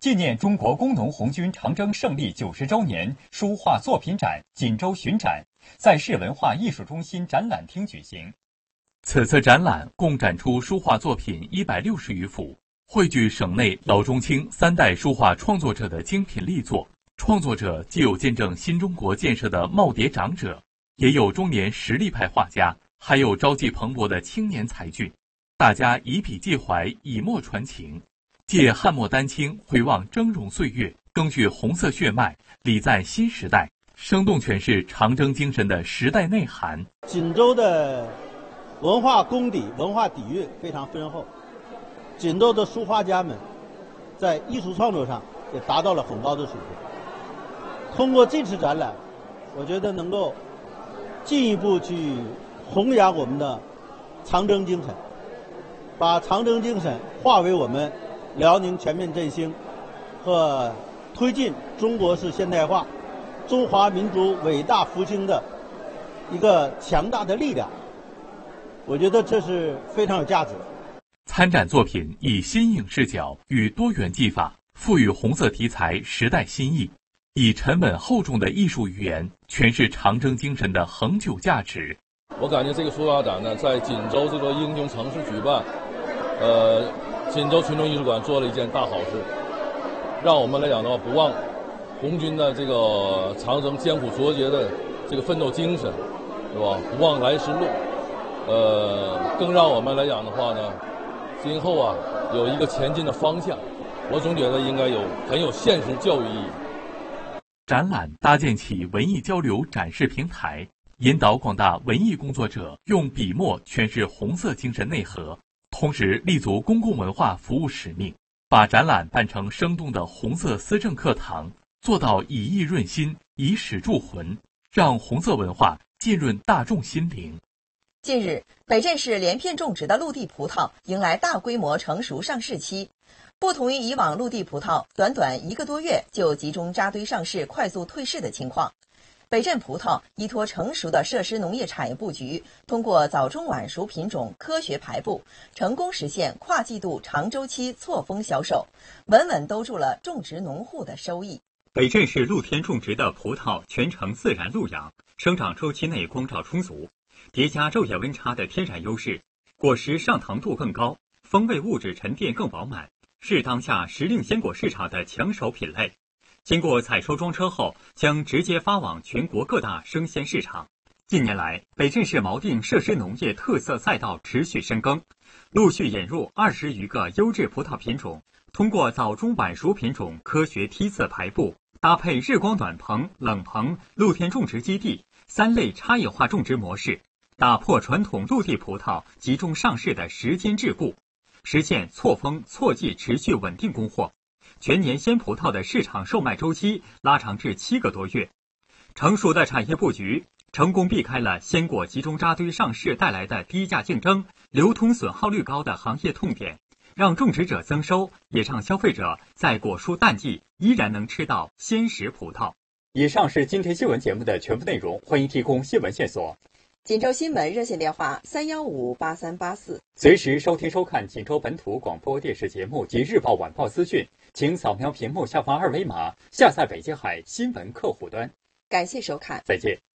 纪念中国工农红军长征胜利90周年书画作品展锦州巡展在市文化艺术中心展览厅举行。此次展览共展出书画作品160余幅，汇聚省内老中青3代书画创作者的精品力作。创作者既有见证新中国建设的耄耋长者，也有中年实力派画家，还有朝气蓬勃的青年才俊。大家以笔寄怀，以墨传情，借汉墨丹青回望峥嵘岁月，更续红色血脉，礼赞新时代，生动诠释长征精神的时代内涵。 锦州的文化功底、文化底蕴非常深厚，锦州的书画家们在艺术创作上也达到了很高的水平。通过这次展览，我觉得能够进一步去弘扬我们的长征精神，把长征精神化为我们辽宁全面振兴和推进中国式现代化、中华民族伟大复兴的一个强大的力量。我觉得这是非常有价值的。 参展作品以新颖视角与多元技法，赋予红色题材时代新意，以沉稳厚重的艺术语言诠释长征精神的恒久价值。 我感觉这个书画展呢，在锦州这个英雄城市举办，锦州群众艺术馆做了一件大好事，让我们来讲的话，不忘红军的这个长征艰苦卓绝的这个奋斗精神，是吧？不忘来时路，更让我们来讲的话呢，今后啊有一个前进的方向。我总觉得应该很有现实教育意义。 展览搭建起文艺交流展示平台，引导广大文艺工作者用笔墨诠释红色精神内核，同时立足公共文化服务使命，把展览办成生动的红色思政课堂，做到以意润心，以史铸魂，让红色文化浸润大众心灵。 近日，北镇市连片种植的陆地葡萄迎来大规模成熟上市期。不同于以往陆地葡萄短短1个多月就集中扎堆上市、快速退市的情况，北镇葡萄依托成熟的设施农业产业布局，通过早中晚熟品种科学排布，成功实现跨季度长周期错峰销售，稳稳兜住了种植农户的收益。 北镇市露天种植的葡萄全程自然露养，生长周期内光照充足，叠加昼夜温差的天然优势，果实上糖度更高，风味物质沉淀更饱满，是当下时令鲜果市场的抢手品类。经过采收装车后，将直接发往全国各大生鲜市场。近年来，北镇市锚定设施农业特色赛道持续深耕，陆续引入20余个优质葡萄品种，通过早中晚熟品种科学梯次排布，搭配日光暖棚、冷棚、露天种植基地3类差异化种植模式，打破传统陆地葡萄集中上市的时间桎梏，实现错峰错季持续稳定供货，全年鲜葡萄的市场售卖周期拉长至7个多月。成熟的产业布局成功避开了鲜果集中扎堆上市带来的低价竞争、流通损耗率高的行业痛点，让种植者增收，也让消费者在果蔬淡季依然能吃到鲜食葡萄。以上是今天新闻节目的全部内容，欢迎提供新闻线索。 锦州新闻热线电话3158384， 随时收听收看锦州本土广播电视节目及日报晚报资讯，请扫描屏幕下方2维码下载北京海新闻客户端。 感谢收看， 再见。